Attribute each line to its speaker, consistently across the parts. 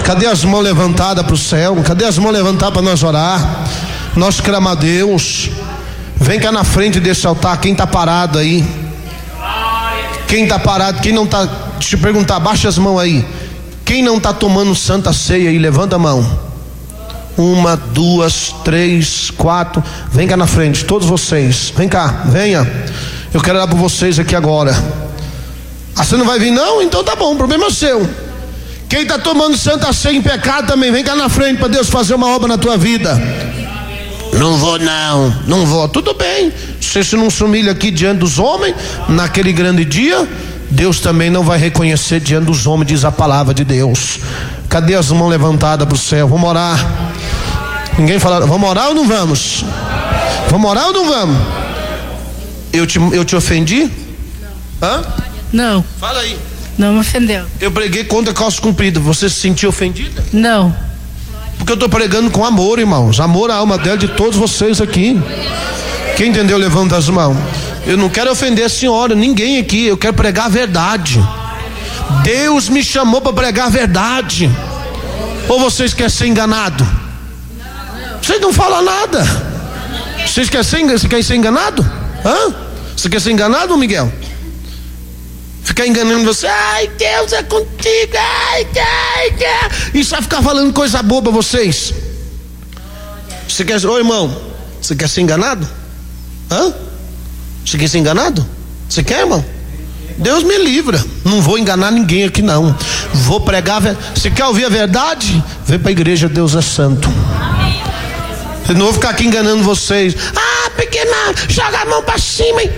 Speaker 1: Cadê as mãos levantadas para o céu? Cadê as mãos levantadas para nós orar? Nós clamamos a Deus. Vem cá na frente desse altar. Quem está parado aí? Quem está parado? Quem não está? Deixa eu perguntar, baixa as mãos aí. Quem não está tomando santa ceia aí? Levanta a mão. 1, 2, 3, 4. Vem cá na frente, todos vocês. Vem cá, venha. Eu quero orar por vocês aqui agora. Você não vai vir não? Então tá bom, o problema é seu. Quem está tomando santa ceia em pecado também, vem cá na frente para Deus fazer uma obra na tua vida. Não vou não, não vou. Tudo bem, você se não se humilha aqui diante dos homens, naquele grande dia, Deus também não vai reconhecer diante dos homens, diz a palavra de Deus. Cadê as mãos levantadas para o céu? Vamos orar. Ninguém fala, vamos orar ou não vamos? Vamos orar ou não vamos? Eu te ofendi? Hã?
Speaker 2: Não.
Speaker 1: Fala aí.
Speaker 2: Não me ofendeu.
Speaker 1: Eu preguei contra calça comprida. Você se sentiu ofendida?
Speaker 2: Não.
Speaker 1: Porque eu estou pregando com amor, irmãos. Amor à alma dela, de todos vocês aqui. Quem entendeu, levanta as mãos. Eu não quero ofender a senhora, ninguém aqui. Eu quero pregar a verdade. Deus me chamou para pregar a verdade. Ou vocês querem ser enganados? Vocês não falam nada. Vocês querem ser enganados? Hã? Você quer ser enganado, Miguel? Ficar enganando você, ai Deus é contigo, ai. E só ficar falando coisa boa pra vocês. Você quer, ô irmão, você quer ser enganado? Hã? Você quer ser enganado? Você quer, irmão? Deus me livra, não vou enganar ninguém aqui não. Vou pregar, você quer ouvir a verdade? Vem pra igreja, Deus é santo. Eu não vou ficar aqui enganando vocês. Ah, pequena, joga a mão pra cima, hein?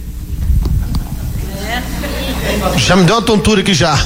Speaker 1: Já me deu uma tontura aqui já.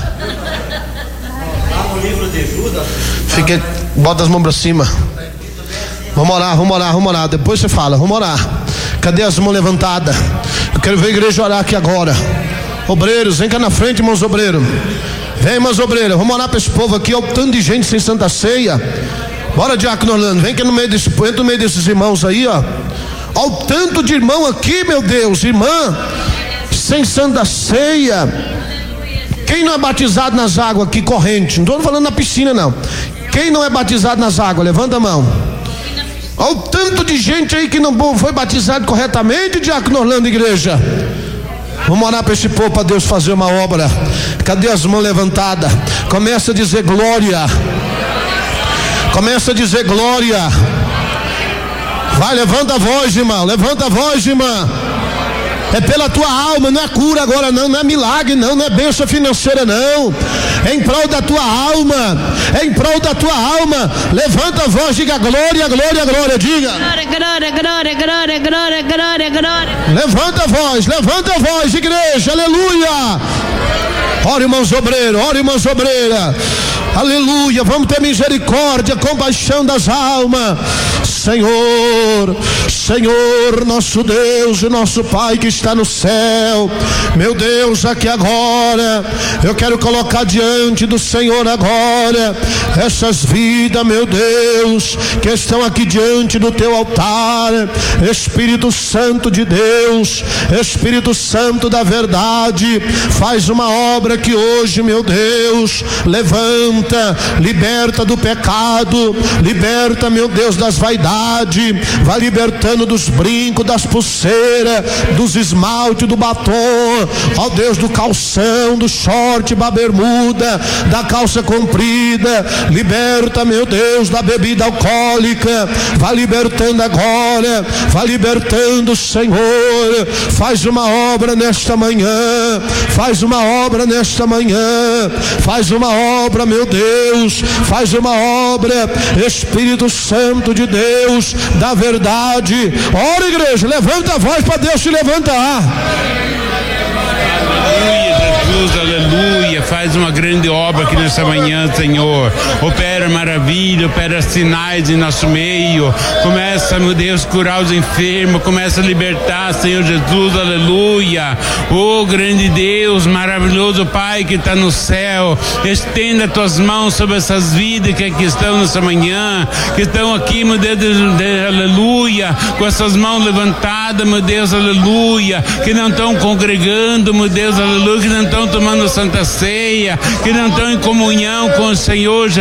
Speaker 1: Fica, bota as mãos pra cima. Vamos orar. Depois você fala, vamos orar. Cadê as mãos levantadas? Eu quero ver a igreja orar aqui agora. Obreiros, vem cá na frente, irmãos obreiros. Vem, irmãos obreiros, vamos orar para esse povo aqui. Olha o tanto de gente sem santa ceia. Bora, diácono Orlando, vem aqui no meio desses irmãos aí, ó. Olha o tanto de irmão aqui, meu Deus, irmã, sem santa ceia. Quem não é batizado nas águas aqui corrente? Não estou falando na piscina não. Quem não é batizado nas águas, levanta a mão. Olha o tanto de gente aí que não foi batizado corretamente, diácono Orlando, igreja. Vamos orar para esse povo, para Deus fazer uma obra. Cadê as mãos levantadas? Começa a dizer glória. Começa a dizer glória. Vai, levanta a voz, irmão. Levanta a voz, irmã. É pela tua alma, não é cura agora não, não é milagre não, não é bênção financeira não. É em prol da tua alma. É em prol da tua alma. Levanta a voz, diga glória, glória, glória, diga.
Speaker 2: Glória, glória, glória, glória, glória, glória.
Speaker 1: Levanta a voz, igreja, aleluia. Ora, irmãos obreiros, ora, irmãs obreiras. Aleluia, vamos ter misericórdia, compaixão das almas. Senhor, nosso Deus e nosso Pai que está no céu, meu Deus, aqui agora, eu quero colocar diante do Senhor agora, essas vidas, meu Deus, que estão aqui diante do teu altar. Espírito Santo de Deus, Espírito Santo da verdade, faz uma obra que hoje, meu Deus, levanta, liberta do pecado, liberta, meu Deus, das vaidades, vai libertando dos brincos, das pulseiras, dos esmaltes, do batom, ó Deus, do calção, do short, da bermuda, da calça comprida, liberta, meu Deus, da bebida alcoólica, vai libertando agora, vai libertando, Senhor. Faz uma obra nesta manhã, faz uma obra nesta manhã, faz uma obra, meu Deus, faz uma obra, Espírito Santo de Deus, da verdade. Ora, igreja, levanta a voz para Deus te levantar.
Speaker 3: Jesus, aleluia, faz uma grande obra aqui nessa manhã, Senhor. Opera maravilha, opera sinais em nosso meio. Começa, meu Deus, curar os enfermos, começa a libertar, Senhor Jesus, aleluia. Oh, grande Deus, maravilhoso Pai que está no céu, estenda tuas mãos sobre essas vidas que aqui estão nessa manhã, que estão aqui, meu Deus, aleluia, com essas mãos levantadas, meu Deus, aleluia, que não estão congregando, meu Deus, aleluia, que não estão tomando Santa Ceia, que não estão em comunhão com o Senhor Jesus.